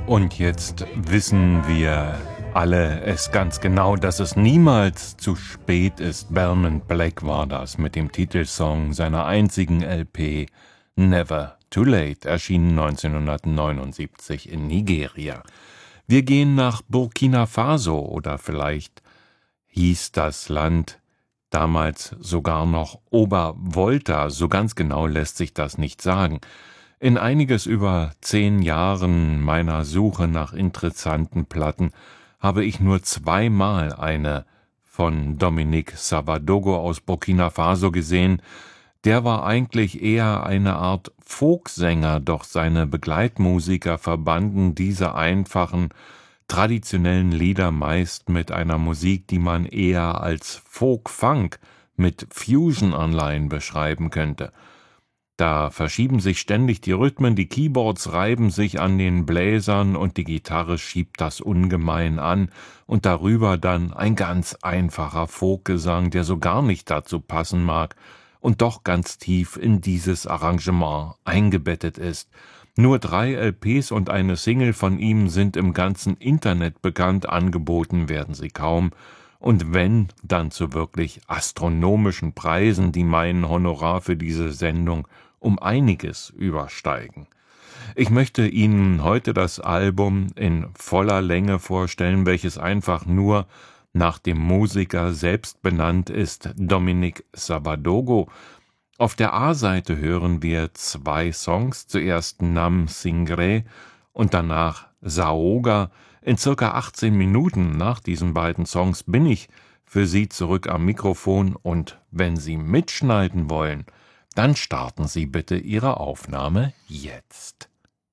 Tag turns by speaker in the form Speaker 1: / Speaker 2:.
Speaker 1: Und jetzt wissen wir alle es ganz genau, dass es niemals zu spät ist. Belmont Black war das mit dem Titelsong seiner einzigen LP Never Too Late, erschienen 1979 in Nigeria. Wir gehen nach Burkina Faso, oder vielleicht hieß das Land damals sogar noch Obervolta, so ganz genau lässt sich das nicht sagen. In einiges über 10 Jahren meiner Suche nach interessanten Platten habe ich nur zweimal eine von Dominique Savadogo aus Burkina Faso gesehen. Der war eigentlich eher eine Art Folksänger, doch seine Begleitmusiker verbanden diese einfachen, traditionellen Lieder meist mit einer Musik, die man eher als Folk-Funk mit Fusion-Anleihen beschreiben könnte. Da verschieben sich ständig die Rhythmen, die Keyboards reiben sich an den Bläsern und die Gitarre schiebt das ungemein an und darüber dann ein ganz einfacher Folkgesang, der so gar nicht dazu passen mag und doch ganz tief in dieses Arrangement eingebettet ist. Nur 3 LPs und eine Single von ihm sind im ganzen Internet bekannt, angeboten werden sie kaum. Und wenn, dann zu wirklich astronomischen Preisen, die mein Honorar für diese Sendung um einiges übersteigen. Ich möchte Ihnen heute das Album in voller Länge vorstellen, welches einfach nur nach dem Musiker selbst benannt ist, Dominique Savadogo. Auf der A-Seite hören wir 2 Songs, zuerst Nam Singre und danach Saoga. In circa 18 Minuten nach diesen beiden Songs bin ich für Sie zurück am Mikrofon und wenn Sie mitschneiden wollen, dann starten Sie bitte Ihre Aufnahme jetzt.